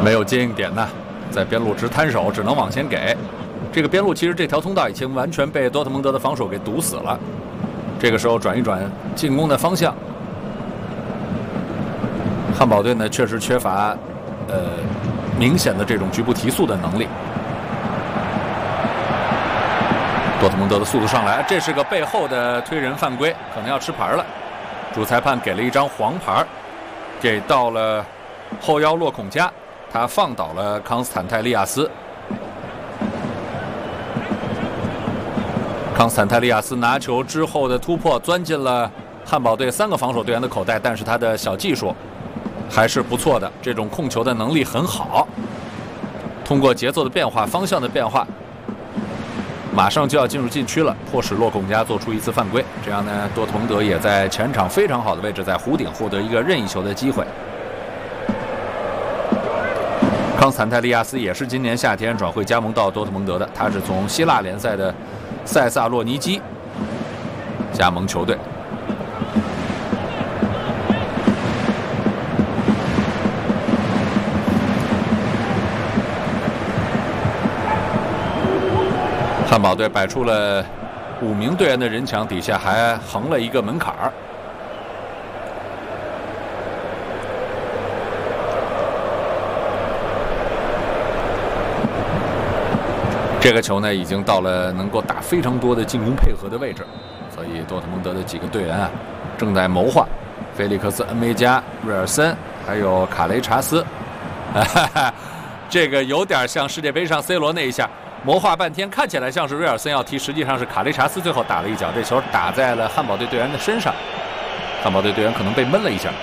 没有接应点呢，在边路直摊手，只能往前给。这个边路其实这条通道已经完全被多特蒙德的防守给堵死了。这个时候转一转进攻的方向，汉堡队呢确实缺乏明显的这种局部提速的能力。多特蒙德的速度上来，这是个背后的推人犯规，可能要吃牌了。主裁判给了一张黄牌，给到了后腰洛孔加，他放倒了康斯坦泰利亚斯。康斯坦泰利亚斯拿球之后的突破，钻进了汉堡队3个防守队员的口袋，但是他的小技术还是不错的，这种控球的能力很好。通过节奏的变化、方向的变化，马上就要进入禁区了，迫使洛孔加做出一次犯规。这样呢，多特蒙德也在前场非常好的位置，在弧顶获得一个任意球的机会。康斯坦泰利亚斯也是今年夏天转会加盟到多特蒙德的，他是从希腊联赛的塞萨洛尼基加盟球队。汉堡队摆出了5名队员的人墙，底下还横了一个门槛儿。这个球呢，已经到了能够打非常多的进攻配合的位置，所以多特蒙德的几个队员啊，正在谋划。菲利克斯·恩维加、瑞尔森，还有卡雷查斯，这个有点像世界杯上 C 罗那一下。谋划半天，看起来像是瑞尔森要踢，实际上是卡雷查斯最后打了一脚，这球打在了汉堡队队员的身上，汉堡队队员可能被闷了一下。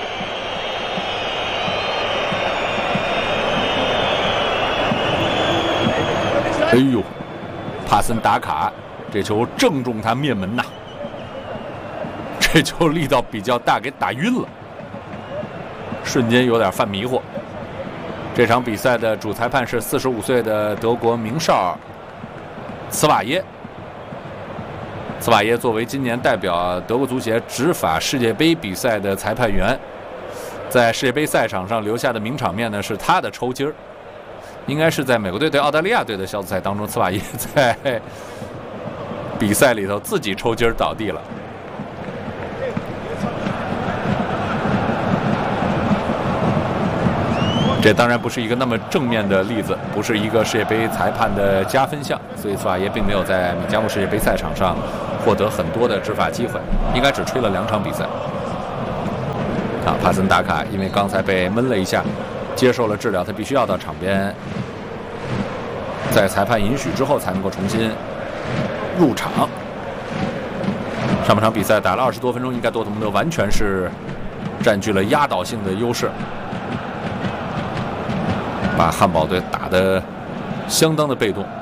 哎呦，帕森达卡这球正中他面门呐，这球力道比较大，给打晕了，瞬间有点犯迷糊。这场比赛的主裁判是45岁的德国名哨茨瓦耶。茨瓦耶作为今年代表德国足协执法世界杯比赛的裁判员，在世界杯赛场上留下的名场面呢是他的抽筋儿，应该是在美国队对澳大利亚队的小组赛当中，茨瓦耶在比赛里头自己抽筋儿倒地了。这当然不是一个那么正面的例子，不是一个世界杯裁判的加分项，所以茨瓦耶并没有在米加木世界杯赛场上获得很多的执法机会，应该只吹了2场比赛。帕森达卡因为刚才被闷了一下，接受了治疗，他必须要到场边，在裁判允许之后才能够重新入场。上半场比赛打了20多分钟，应该多特蒙德完全是占据了压倒性的优势，把汉堡队打得相当的被动。